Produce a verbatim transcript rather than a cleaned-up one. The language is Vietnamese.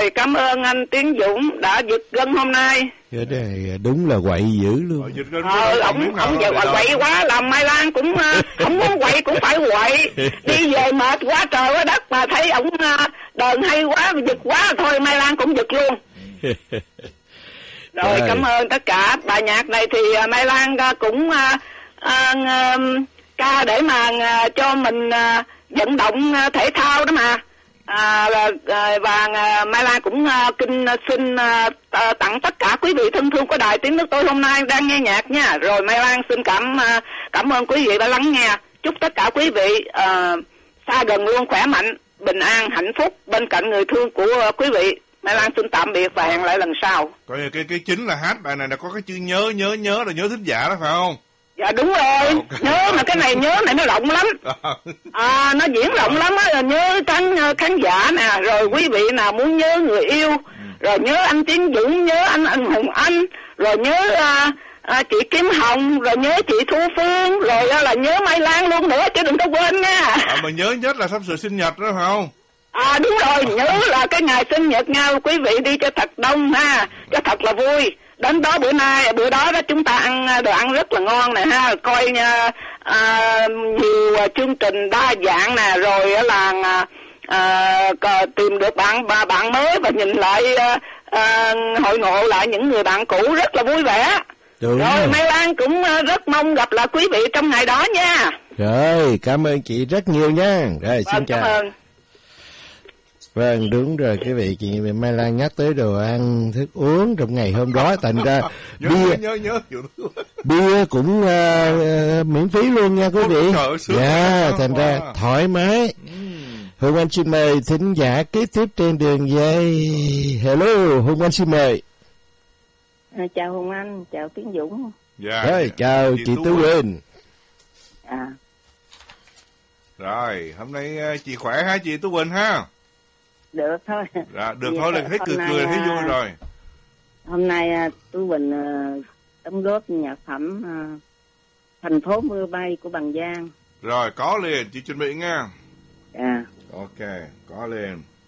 Rồi, cảm ơn anh Tiến Dũng đã giật gân hôm nay. Cái này đúng là quậy dữ luôn. Ờ, ổng ổng giờ quậy quá, làm Mai Lan cũng uh, không muốn quậy cũng phải quậy. Đi về mệt quá trời quá đất mà thấy ổng uh, đờn hay quá, giật quá thôi Mai Lan cũng giật luôn. Rồi, cảm ơn tất cả. Bài nhạc này thì uh, Mai Lan uh, cũng uh, uh, uh, ca để mà uh, cho mình uh, vận động uh, thể thao đó mà. À, và Mai Lan cũng uh, kinh xin uh, tặng tất cả quý vị thân thương của đài Tiếng Nước Tôi hôm nay đang nghe nhạc nha. Rồi Mai Lan xin cảm uh, cảm ơn quý vị đã lắng nghe. Chúc tất cả quý vị uh, xa gần luôn khỏe mạnh, bình an, hạnh phúc bên cạnh người thương của uh, quý vị. Mai Lan xin tạm biệt và hẹn lại lần sau. Coi như cái cái chính là hát bài này là có cái chữ nhớ nhớ nhớ là nhớ thính giả đó phải không? Dạ đúng rồi, okay. Nhớ mà cái này nhớ này nó rộng lắm. À, nó diễn rộng lắm á, là nhớ khán, khán giả nè, rồi quý vị nào muốn nhớ người yêu, rồi nhớ anh Tiến Dũng, nhớ anh anh Hùng Anh, rồi nhớ uh, uh, chị Kim Hồng, rồi nhớ chị Thu Phương, rồi uh, là nhớ Mai Lan luôn nữa, chứ đừng có quên nha. À, mà nhớ nhất là sắp sửa sinh nhật đó phải không? À đúng rồi, nhớ là cái ngày sinh nhật nha, quý vị đi cho thật đông ha, cho thật là vui. Đến đó bữa nay bữa đó đó chúng ta ăn đồ ăn rất là ngon nè ha, coi uh, uh, nhiều uh, chương trình đa dạng nè, rồi là uh, tìm được bạn bà bạn mới và nhìn lại uh, uh, hội ngộ lại những người bạn cũ rất là vui vẻ. Đúng rồi, rồi. Mai Lan cũng uh, rất mong gặp lại quý vị trong ngày đó nha. Rồi, cảm ơn chị rất nhiều nha. Rồi, vâng, xin chào. Cảm ơn. Vâng, đúng rồi, cái vị chị Mai Lan nhắc tới đồ ăn, thức uống trong ngày hôm đó, thành ra nhớ, bia, nhớ, nhớ, nhớ. bia cũng uh, uh, miễn phí luôn nha quý vị. Dạ, yeah, thành ra thoải mái. Hùng Anh xin mời thính giả kế tiếp trên đường dây. Hello, Hùng Anh xin mời. À, chào Hùng Anh, chào Tiến Dũng. Dạ. Rồi, dạ. chào chị, chị Tú Quỳnh. À. Rồi, hôm nay chị khỏe ha chị Tú Quỳnh ha? Được thôi. Dạ, được thôi là thấy cười cười thấy vui rồi. Hôm nay Tú Quỳnh uh, đóng góp nhạc phẩm uh, Thành phố mưa bay của Bằng Giang. Rồi, có liền, chị chuẩn bị nha. Dạ. Ok, có liền.